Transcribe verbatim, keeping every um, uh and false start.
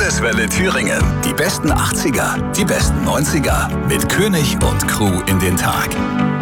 Landeswelle Thüringen. Die besten achtziger, die besten neunziger mit König und Crew in den Tag.